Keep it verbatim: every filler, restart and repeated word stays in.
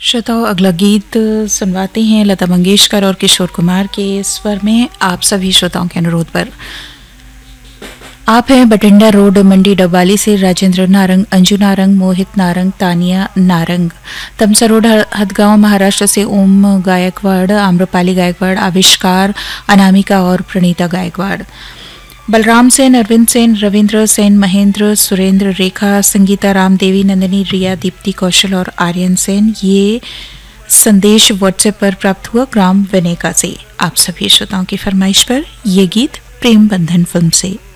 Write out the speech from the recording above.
श्रोताओं, अगला गीत सुनवाते हैं लता मंगेशकर और किशोर कुमार के स्वर में आप सभी श्रोताओं के अनुरोध पर। आप हैं बठिंडा रोड मंडी डबवाली से राजेंद्र नारंग, अंजू नारंग, मोहित नारंग, तानिया नारंग। तमसा रोड हदगांव महाराष्ट्र से ओम गायकवाड़, आम्रपाली गायकवाड़, आविष्कार, अनामिका और प्रणीता गायकवाड़। बलराम सेन, अरविंद सेन, रविंद्र सेन, महेंद्र, सुरेंद्र, रेखा, संगीता, रामदेवी, नंदिनी, रिया, दीप्ति, कौशल और आर्यन सेन। ये संदेश व्हाट्सएप पर प्राप्त हुआ ग्राम विनेका से। आप सभी श्रोताओं की फरमाइश पर ये गीत प्रेम बंधन फिल्म से।